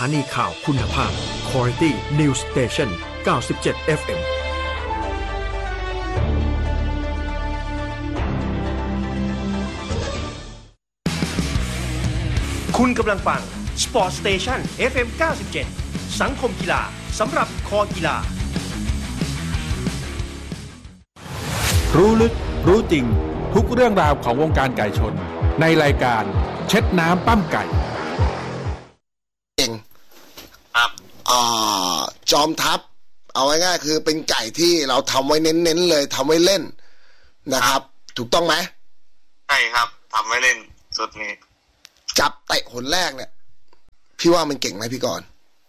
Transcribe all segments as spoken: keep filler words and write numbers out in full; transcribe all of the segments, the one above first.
านีข่าวคุณภาพ Quality News Station เก้าสิบเจ็ด เอฟ เอ็มคุณกำลังฟัง Sport Station เอฟ เอ็ม เก้าสิบเจ็ด สังคมกีฬาสำหรับคอกีฬารู้ลึกรู้จริงทุกเรื่องราวของวงการไก่ชนในรายการเช็ดน้ำปั้มไก่เองครับอ่าจอมทัพเอาง่ายๆคือเป็นไก่ที่เราทำไว้เน้นๆเลยทำไว้เล่นนะครับถูกต้องไหมใช่ครับทำไว้เล่นสุดนี้จับเตะหนแรกเนี่ยพี่ว่ามันเก่งไหมพี่ก่อน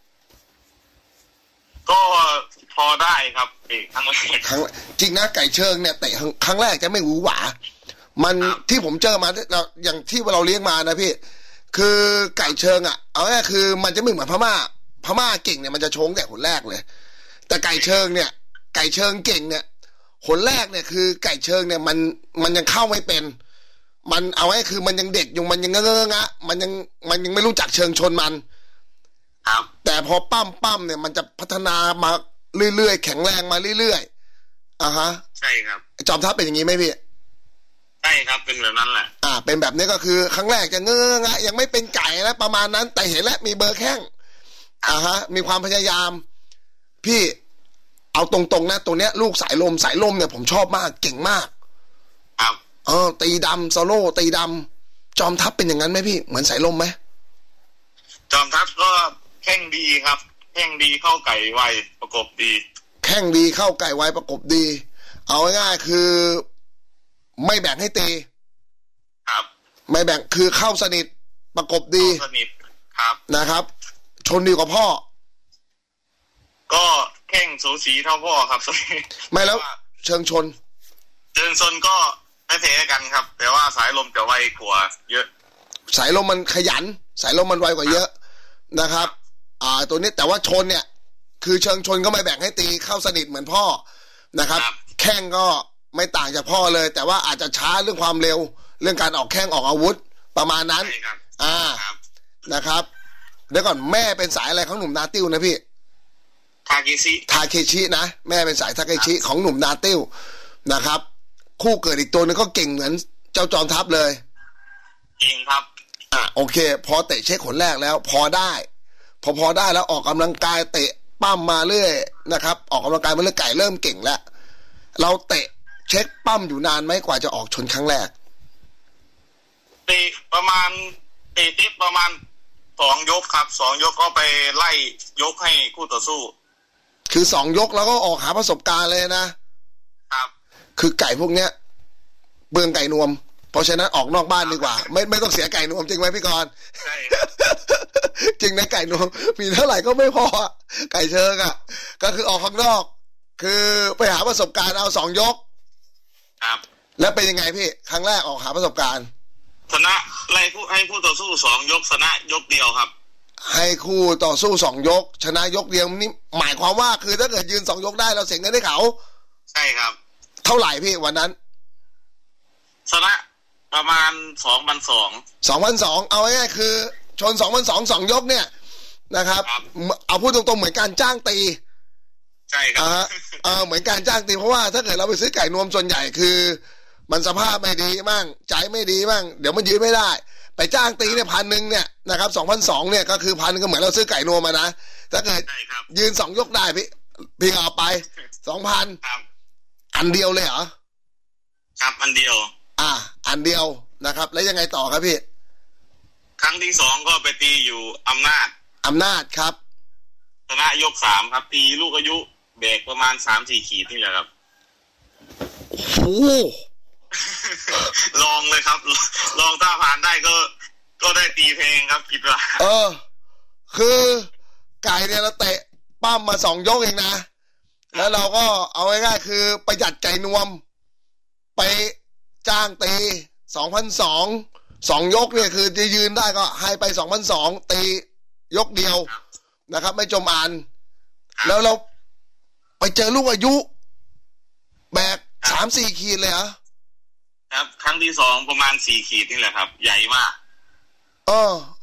ก็พอได้ครับเตะครั้งแรกครั้งจริงนะไก่เชิงเนี่ยเตะครั้งแรกจะไม่หวือหวามันที่ผมเจอมาเราอย่างที่เราเลี้ยงมานะพี่คือไก่เชิงอ่ะเอาง่ายคือมันจะไม่เหมือนพม่าพม่าเก่งเนี่ยมันจะโชงแต่หนแรกเลยแต่ไก่เชิงเนี่ยไก่เชิงเก่งเนี่ยหนแรกเนี่ยคือไก่เชิงเนี่ยมันมันยังเข้าไม่เป็นมันเอาไว้คือมันยังเด็กอยู่มันยังเงอะงะมันยังมันยังไม่รู้จักเชิงชนมันครับแต่พอปั้มปั้มเนี่ยมันจะพัฒนามาเรื่อยๆแข็งแรงมาเรื่อยๆอ่าฮะใช่ครับจอมทัพเป็นอย่างนี้ไหมพี่ใช่ครับเป็นแบบนั้นแหละอ่าเป็นแบบนี้ก็คือครั้งแรกจะเงอะงะยังไม่เป็นไก่นะประมาณนั้นแต่เห็นแล้วมีเบอร์แข้งอ่าฮะมีความพยายามพี่เอาตรงๆนะตัวเนี้ยลูกสายลมสายลมเนี่ยผมชอบมากเก่งมากครับเออตีดำโซโล่ตีดำจอมทัพเป็นอย่างนั้นไหมพี่เหมือนสายลมไหมจอมทัพก็แข้งดีครับแข้งดีเข้าไก่ไวประกบดีแข้งดีเข้าไก่ไวประกบดีเอาง่ายๆคือไม่แบ่งให้ตีครับไม่แบ่งคือเข้าสนิทประกบดีสนิทครับนะครับชนดีกว่าพ่อก็แข้งสูสีเท่าพ่อครับไม่แล้วเชิงชนเชิงชนก็ไม่แพ้กันครับแต่ว่าสายลมจะไวกว่าเยอะสายลมมันขยันสายลมมันไวกว่าเยอะนะครับอ่าตัวนี้แต่ว่าชนเนี่ยคือเชิงชนก็ไม่แบ่งให้ตีเข้าสนิทเหมือนพ่อนะครับแข้งก็ไม่ต่างจากพ่อเลยแต่ว่าอาจจะช้าเรื่องความเร็วเรื่องการออกแข้งออกอาวุธประมาณนั้นอ่านะครับเดี๋ยวก่อนแม่เป็นสายอะไรของหนุ่มนาติ้วนะพี่ทาเคชิทาเคชินะแม่เป็นสายทาเคชิของหนุ่มนาติ้วนะครับคู่เกิดอีกตัวนึงก็เก่งเหมือนเจ้าจอมทัพเลยจริงครับอ่ะโอเคพอเตะเช็คขนแรกแล้วพอได้พอพอได้แล้วออกกำลังกายเตะปั้มมาเรื่อยนะครับออกกำลังกายมาเรื่อยไก่เริ่มเก่งแล้วเราเตะเช็คปั้มอยู่นานไหมกว่าจะออกชนครั้งแรกเตะประมาณเตะทิปประมาณสองยกครับสองยกก็ไปไล่ยกให้คู่ต่อสู้คือสองยกแล้วก็ออกหาประสบการณ์เลยนะครับคือไก่พวกเนี้ยเบืองไก่นวมเพราะฉะนั้นออกนอกบ้านดีกว่าไม่ไม่ต้องเสียไก่นวมจริงไหมพี่กรณ์ใช่จริงนะไก่นวมมีเท่าไหร่ก็ไม่พอไก่เชิงอ่ะก็คือออกข้างนอกคือไปหาประสบการณ์เอาสองยกครับแล้วเป็นยังไงพี่ครั้งแรกออกหาประสบการณ์ชนะไล่ผู้ให้ผู้ต่อสู้สองยกชนะยกเดียวครับให้คู่ต่อสู้สองยกชนะยกเดียวนี่หมายความว่าคือถ้าเกิดยืนสองยกได้เราเสียเงินให้เขาใช่ครับเท่าไหร่พี่วันนั้นชนะประมาณสองพันสองสองพันสองเอาง่ายๆคือชนสองพันสองสองยกเนี่ยนะครับเอาพูดตรงๆเหมือนการจ้างตีใช่ครับเออเหมือนการจ้างตีเพราะว่าถ้าเกิดเราไปซื้อไก่นวมส่วนใหญ่คือมันสภาพไม่ดีบ้างใจไม่ดีบ้างเดี๋ยวมันยืนไม่ได้ไปจ้างตีเนี่ยพันหนึ่งเนี่ยนะครับสองพันสองเนี่ยก็คือพันก็เหมือนเราซื้อไก่นวมมานะถ้าเกิดยืนสองยกได้พี่พี่เอาไปสองพันอันเดียวเลยเหรอครับอันเดียวอ่าอันเดียวนะครับแล้วยังไงต่อครับพี่ครั้งที่สองก็ไปตีอยู่อำนาจอำนาจครับชนะยกสามครับตีลูกอายุเบรกประมาณสามสี่ขีดนี่แหละครับโอ้ลองเลยครับลองถ้าผ่านได้ก็ก็ได้ตีเพลงครับคิดว่าเออคือไก่เนี่ยเราเตะปั้มมาสองยกเองนะแล้วเราก็เอาง่ายๆคือประหยัดไก่นวมไปจ้างตีสองพันสองสองยกเนี่ยคือจะยืนได้ก็ให้ไปสองพันสองตียกเดียวนะครับไม่จมอันแล้วเราไปเจอลูกอายุแบกสามสี่ขีดเลยเหรอครับครั้งที่สองประมาณสี่ขีดนี่แหละครับใหญ่มากเออ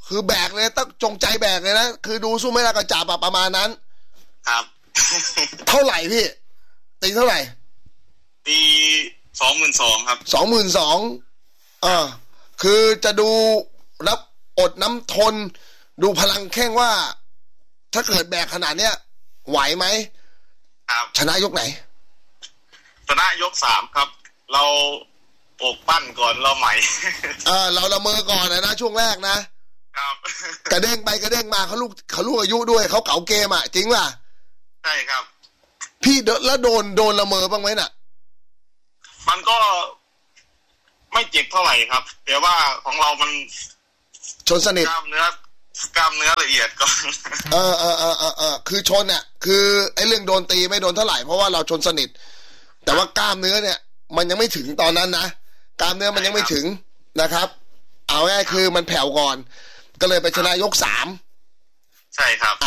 คือแบกเลยต้องจงใจแบกเลยนะคือดูสู้ไม่ได้ก็จับประมาณนั้นครับเท่าไหร่พี่ตีเท่าไหร่ตีสองหมื่นสองครับสองหมื่นสองอ่าคือจะดูรับอดน้ำทนดูพลังแข้งว่าถ้าเกิดแบกขนาดเนี้ยไหวไหมครับชนะยกไหนชนะยกสามครับเราปกปั้นก่อนเราใหม่เออเราละเมอก่อนนะนะช่วงแรกนะครับกระเด้งไปกระเด้งมาเขาลูกเขาลูกอายุด้วยเขาเก่าเกมอ่ะจริงป่ะใช่ครับพี่แล้วโดนโดนละเมอบ้างไหมน่ะมันก็ไม่เจ็บเท่าไหร่ครับแต่ว่าของเรามันชนสนิทกล้ามเนื้อกล้ามเนื้อละเอียดก่อนเออเออเออเออเออคือชนเนี่ยคือไอ้เรื่องโดนตีไม่โดนเท่าไหร่เพราะว่าเราชนสนิทแต่ว่ากล้ามเนื้อเนี่ยมันยังไม่ถึงตอนนั้นนะกล้ามเนื้อมันยังไม่ถึงนะครับเอาง่ายคือมันแผ่วก่อนก็เลยไปชนะยกสามใช่ครับ